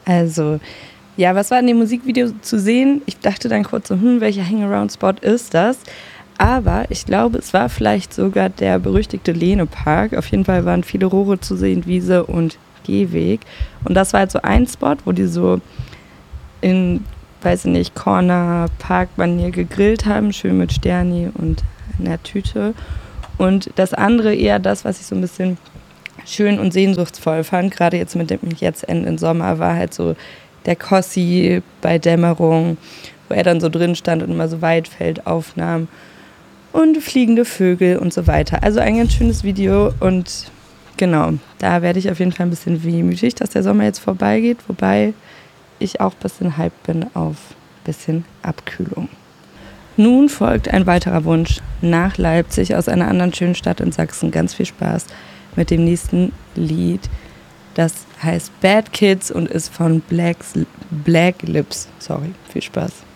Also, ja, was war in dem Musikvideo zu sehen? Ich dachte dann kurz so, welcher Hangaround-Spot ist das? Aber ich glaube, es war vielleicht sogar der berüchtigte Lehne-Park. Auf jeden Fall waren viele Rohre zu sehen, Wiese und Gehweg. Und das war halt so ein Spot, wo die so in, weiß ich nicht, Corner-Park-Manier gegrillt haben, schön mit Sterni und einer Tüte. Und das andere eher das, was ich so ein bisschen schön und sehnsuchtsvoll fand, gerade jetzt mit dem Jetzt-Ende im Sommer, war halt so der Kossi bei Dämmerung, wo er dann so drin stand und immer so Weitfeldaufnahmen und fliegende Vögel und so weiter. Also ein ganz schönes Video und genau, da werde ich auf jeden Fall ein bisschen wehmütig, dass der Sommer jetzt vorbeigeht, wobei ich auch ein bisschen hyped bin auf ein bisschen Abkühlung. Nun folgt ein weiterer Wunsch nach Leipzig aus einer anderen schönen Stadt in Sachsen. Ganz viel Spaß mit dem nächsten Lied. Das heißt Bad Kids und ist von Black Lips. Sorry, viel Spaß.